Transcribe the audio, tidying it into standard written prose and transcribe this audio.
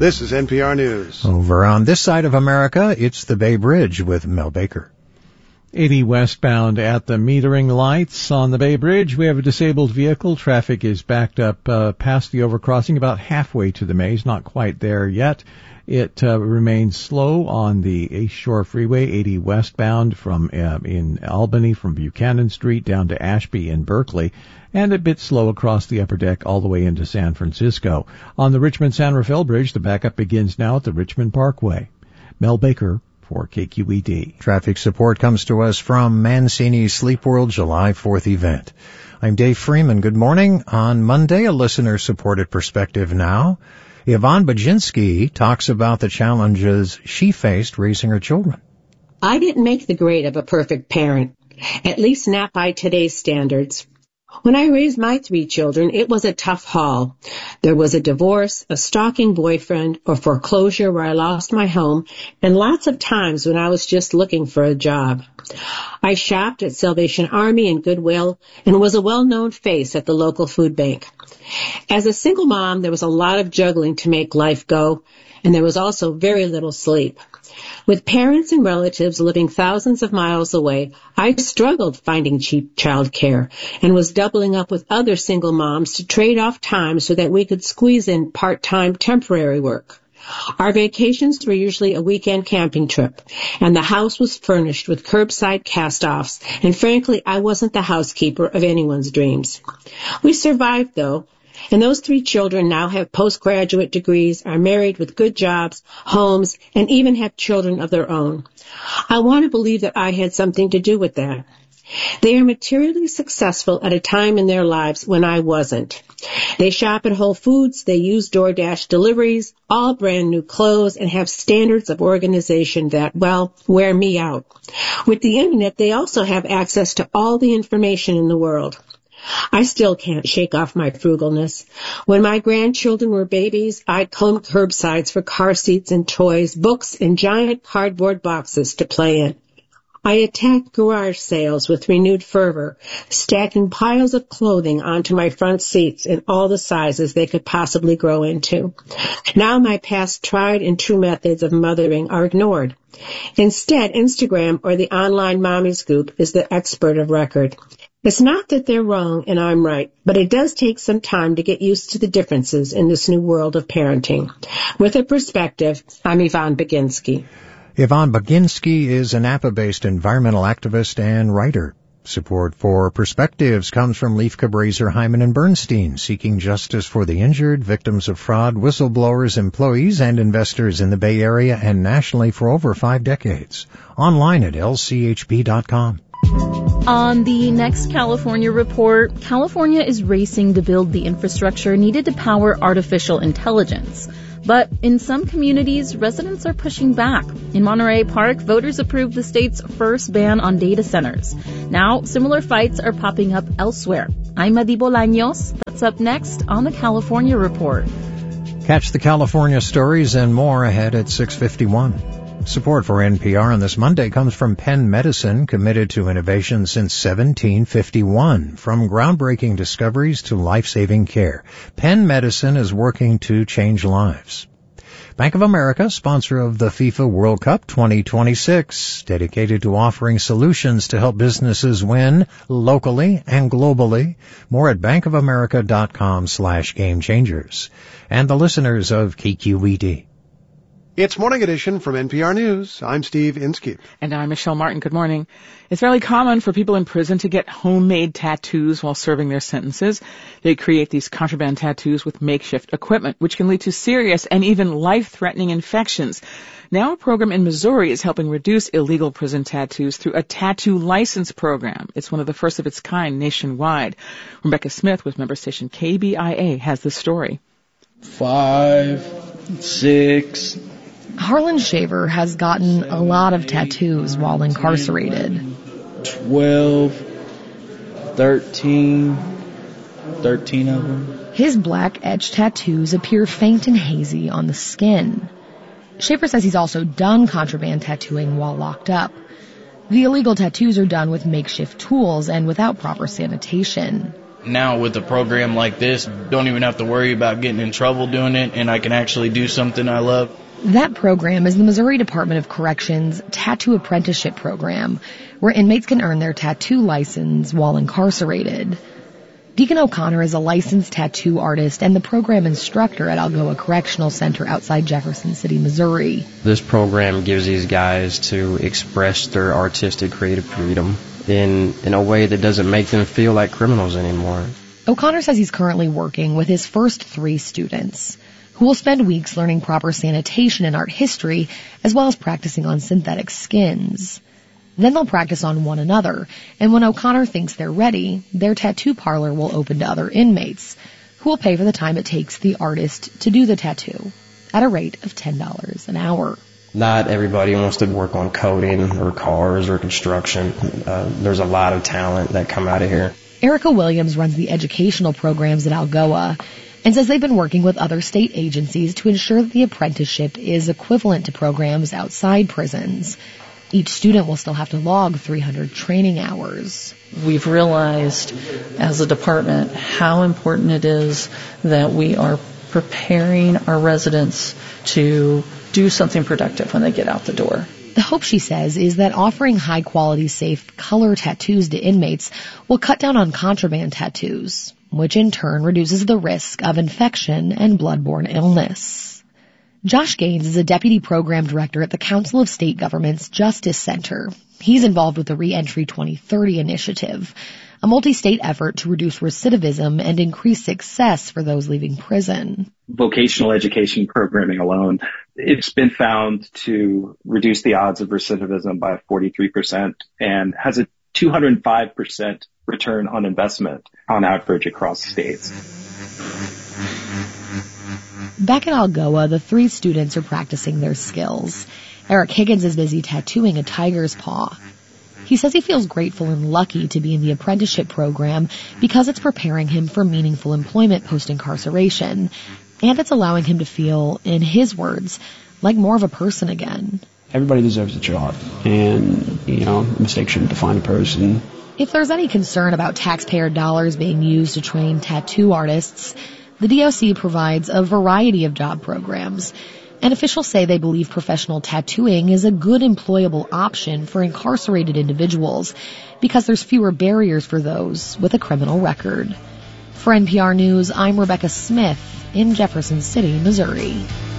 This is NPR News. Over on this side of America, it's the Bay Bridge with Mel Baker. 80 westbound at the metering lights on the Bay Bridge. We have a disabled vehicle. Traffic is backed up past the overcrossing, about halfway to the maze, not quite there yet. It remains slow on the East Shore Freeway, 80 westbound from in Albany from Buchanan Street down to Ashby in Berkeley, and a bit slow across the upper deck all the way into San Francisco. On the Richmond-San Rafael Bridge, the backup begins now at the Richmond Parkway. Mel Baker for KQED. Traffic support comes to us from Mancini's Sleep World July 4th event. I'm Dave Freeman. Good morning. On Monday, a listener-supported Perspective Now. Yvonne Baginski talks about the challenges she faced raising her children. I didn't make the grade of a perfect parent, at least not by today's standards. When I raised my 3 children, it was a tough haul. There was a divorce, a stalking boyfriend, a foreclosure where I lost my home, and lots of times when I was just looking for a job. I shopped at Salvation Army and Goodwill and was a well-known face at the local food bank. As a single mom, there was a lot of juggling to make life go, and there was also very little sleep. With parents and relatives living thousands of miles away, I struggled finding cheap childcare and was doubling up with other single moms to trade off time so that we could squeeze in part-time temporary work. Our vacations were usually a weekend camping trip, and the house was furnished with curbside cast-offs, and frankly, I wasn't the housekeeper of anyone's dreams. We survived, though, and those 3 children now have postgraduate degrees, are married with good jobs, homes, and even have children of their own. I want to believe that I had something to do with that. They are materially successful at a time in their lives when I wasn't. They shop at Whole Foods, they use DoorDash deliveries, all brand new clothes, and have standards of organization that, well, wear me out. With the internet, they also have access to all the information in the world. I still can't shake off my frugalness. When my grandchildren were babies, I'd combed curbsides for car seats and toys, books, and giant cardboard boxes to play in. I attacked garage sales with renewed fervor, stacking piles of clothing onto my front seats in all the sizes they could possibly grow into. Now my past tried and true methods of mothering are ignored. Instead, Instagram or the online mommy scoop is the expert of record. It's not that they're wrong and I'm right, but it does take some time to get used to the differences in this new world of parenting. With a perspective, I'm Yvonne Baginski. Yvonne Baginski is an Napa-based environmental activist and writer. Support for Perspectives comes from Leif Cabraser, Hyman and Bernstein, seeking justice for the injured, victims of fraud, whistleblowers, employees, and investors in the Bay Area and nationally for over 5 decades. Online at lchb.com. On the next California Report, California is racing to build the infrastructure needed to power artificial intelligence. But in some communities, residents are pushing back. In Monterey Park, voters approved the state's first ban on data centers. Now, similar fights are popping up elsewhere. I'm Madi Bolaños. That's up next on the California Report. Catch the California stories and more ahead at 6:51. Support for NPR on this Monday comes from Penn Medicine, committed to innovation since 1751. From groundbreaking discoveries to life-saving care, Penn Medicine is working to change lives. Bank of America, sponsor of the FIFA World Cup 2026, dedicated to offering solutions to help businesses win locally and globally. More at bankofamerica.com/gamechangers. And the listeners of KQED. It's Morning Edition from NPR News. I'm Steve Inskeep. And I'm Michelle Martin. Good morning. It's fairly common for people in prison to get homemade tattoos while serving their sentences. They create these contraband tattoos with makeshift equipment, which can lead to serious and even life-threatening infections. Now a program in Missouri is helping reduce illegal prison tattoos through a tattoo license program. It's one of the first of its kind nationwide. Rebecca Smith with member station KBIA has the story. 5, 6... Harlan Shaver has gotten a lot of tattoos while incarcerated. 12, 13 of them. His black etched tattoos appear faint and hazy on the skin. Shaver says he's also done contraband tattooing while locked up. The illegal tattoos are done with makeshift tools and without proper sanitation. Now with a program like this, don't even have to worry about getting in trouble doing it, and I can actually do something I love. That program is the Missouri Department of Corrections Tattoo Apprenticeship Program, where inmates can earn their tattoo license while incarcerated. Deacon O'Connor is a licensed tattoo artist and the program instructor at Algoa Correctional Center outside Jefferson City, Missouri. This program gives these guys to express their artistic creative freedom in a way that doesn't make them feel like criminals anymore. O'Connor says he's currently working with his first 3 students, who will spend weeks learning proper sanitation and art history, as well as practicing on synthetic skins. Then they'll practice on one another, and when O'Connor thinks they're ready, their tattoo parlor will open to other inmates, who will pay for the time it takes the artist to do the tattoo, at a rate of $10 an hour. Not everybody wants to work on coding or cars or construction. There's a lot of talent that come out of here. Erica Williams runs the educational programs at Algoa and says they've been working with other state agencies to ensure that the apprenticeship is equivalent to programs outside prisons. Each student will still have to log 300 training hours. We've realized as a department how important it is that we are preparing our residents to do something productive when they get out the door. The hope, she says, is that offering high-quality, safe color tattoos to inmates will cut down on contraband tattoos, which in turn reduces the risk of infection and bloodborne illness. Josh Gaines is a deputy program director at the Council of State Governments Justice Center. He's involved with the Reentry 2030 initiative, a multi-state effort to reduce recidivism and increase success for those leaving prison. Vocational education programming alone, it's been found to reduce the odds of recidivism by 43% and has a 205% return on investment on average across states. Back at Algoa, the 3 students are practicing their skills. Eric Higgins is busy tattooing a tiger's paw. He says he feels grateful and lucky to be in the apprenticeship program because it's preparing him for meaningful employment post-incarceration, and it's allowing him to feel, in his words, like more of a person again. Everybody deserves a job, and, mistakes shouldn't define a person. If there's any concern about taxpayer dollars being used to train tattoo artists, the DOC provides a variety of job programs, and officials say they believe professional tattooing is a good employable option for incarcerated individuals because there's fewer barriers for those with a criminal record. For NPR News, I'm Rebecca Smith in Jefferson City, Missouri.